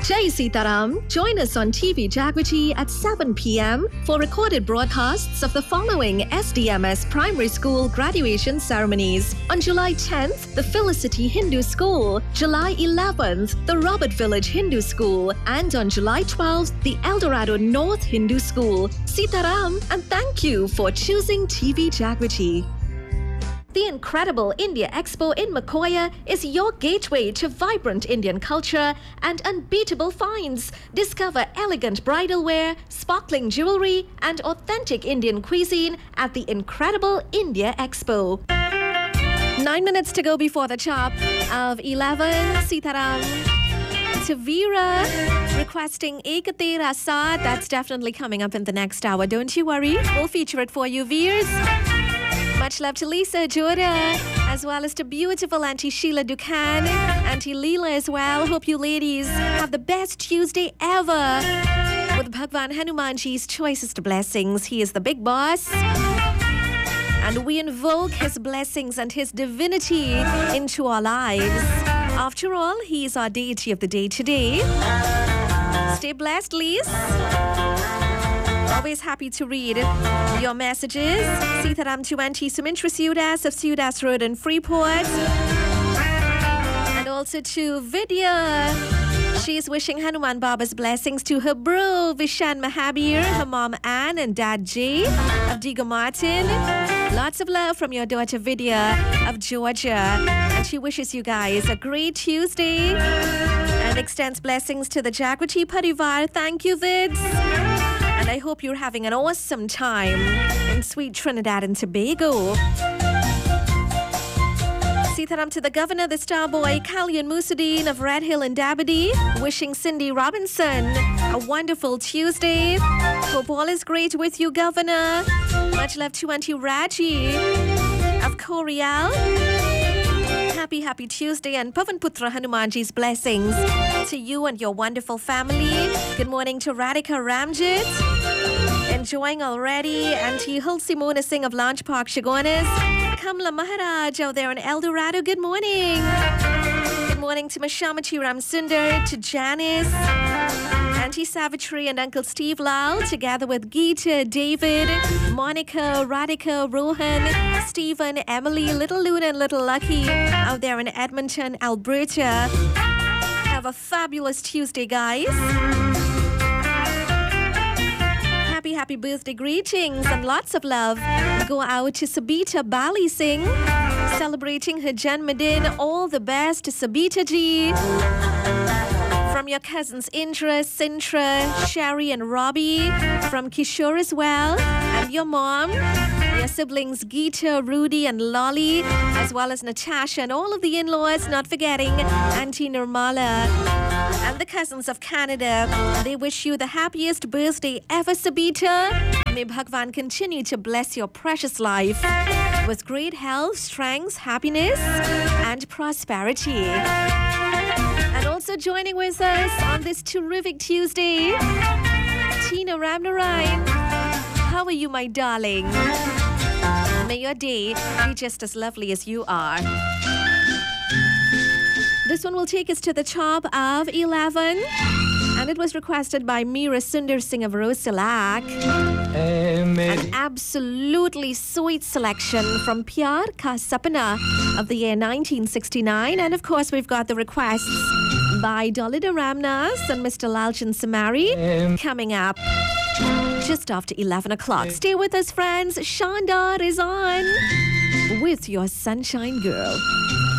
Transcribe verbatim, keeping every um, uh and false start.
Jai Sitaram. Join us on T V Jagriti at seven p.m. for recorded broadcasts of the following S D M S Primary School graduation ceremonies. On July tenth, the Felicity Hindu School. July eleventh, the Robert Village Hindu School. And on July twelfth, the Eldorado North Hindu School. Sitaram, and thank you for choosing T V Jagriti. The incredible India Expo in Makoya is your gateway to vibrant Indian culture and unbeatable finds. Discover elegant bridal wear, sparkling jewelry, and authentic Indian cuisine at the incredible India Expo. Nine minutes to go before the chop of eleven. Sitaram to Veera requesting Ek Tera Saath. That's definitely coming up in the next hour. Don't you worry. We'll feature it for you, Veers. Much love to Lisa Jora, as well as to beautiful Auntie Sheila Dukan, Auntie Leela as well. Hope you ladies have the best Tuesday ever with Bhagwan Hanumanji's choicest blessings. He is the big boss, and we invoke his blessings and his divinity into our lives. After all, he is our deity of the day today. Stay blessed, Lise. Always happy to read your messages. Sitaram to Auntie Sumintra Sudas of Sudas Road in Freeport. And also to Vidya. She's wishing Hanuman Baba's blessings to her bro Vishan Mahabir, her mom Anne, and dad Jay of Diga Martin. Lots of love from your daughter Vidya of Georgia. And she wishes you guys a great Tuesday and extends blessings to the Jagriti Parivar. Thank you, Vids. And I hope you're having an awesome time in sweet Trinidad and Tobago. Sitaram to the governor, the star boy, Kalyan Musuddin of Red Hill and Dabadi, wishing Cindy Robinson a wonderful Tuesday. Hope all is great with you, Governor. Much love to Auntie Raji of Corial. Happy, happy Tuesday, and Pavan Putra Hanumanji's blessings to you and your wonderful family. Good morning to Radhika Ramjit. Enjoying already. Auntie Hulsi Mona Singh of Launch Park, Shagonas. Kamla Maharaj out there in El Dorado. Good morning. Good morning to Mashamachi Ramsundar, to Janice, Auntie Savitri and Uncle Steve Lal, together with Geeta, David, Monica, Radhika, Rohan, Stephen, Emily, Little Luna and Little Lucky out there in Edmonton, Alberta. Have a fabulous Tuesday, guys. Happy, happy birthday greetings and lots of love go out to Sabita Bali Singh, celebrating her Janmadin. All the best to Sabita ji. From your cousins Indra, Sintra, Sherry and Robbie. From Kishore as well. And your mom. Your siblings Geeta, Rudy and Lolly. As well as Natasha and all of the in-laws. Not forgetting Auntie Nirmala. And the cousins of Canada. They wish you the happiest birthday ever, Sabita. May Bhagwan continue to bless your precious life with great health, strength, happiness and prosperity. And also joining with us on this terrific Tuesday, Tina Ramnarayan. How are you, my darling? May your day be just as lovely as you are. This one will take us to the top of eleven. And it was requested by Meera Sundar Singh of Rosilak. An absolutely sweet selection from Pyar Ka Sapna of the year nineteen sixty-nine. And of course, we've got the requests by Dolida Ramnas and Mister Lalchan Samari coming up just after eleven o'clock. Stay with us, friends. Shandar is on with your Sunshine Girl.